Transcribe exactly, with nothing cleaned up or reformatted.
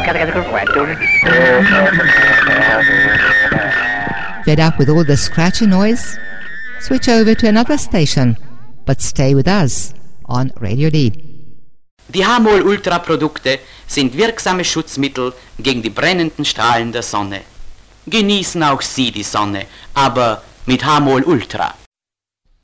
Fed up with all the scratchy noise? Switch over to another station, but stay with us on Radio D. Die H-Mol-Ultra-Produkte sind wirksame Schutzmittel gegen die brennenden Strahlen der Sonne. Genießen auch Sie die Sonne, aber mit H-Mol-Ultra.